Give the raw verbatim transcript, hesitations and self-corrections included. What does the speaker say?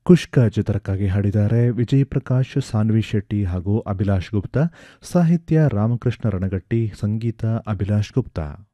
ಕುಷ್ಕ ಚಿತ್ರಕ್ಕಾಗಿ ಹಾಡಿದ್ದಾರೆ ವಿಜಯ್ ಪ್ರಕಾಶ್, ಸಾನ್ವಿ ಶೆಟ್ಟಿ ಹಾಗೂ ಅಭಿಲಾಷ್ ಗುಪ್ತಾ. ಸಾಹಿತ್ಯ ರಾಮಕೃಷ್ಣ ರಣಗಟ್ಟಿ, ಸಂಗೀತ ಅಭಿಲಾಷ್ ಗುಪ್ತಾ.